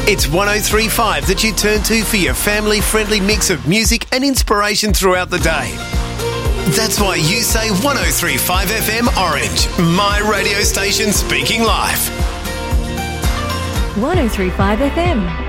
It's 103.5 that you turn to for your family-friendly mix of music and inspiration throughout the day. That's why you say 103.5 FM Orange, my radio station speaking live. 103.5 FM.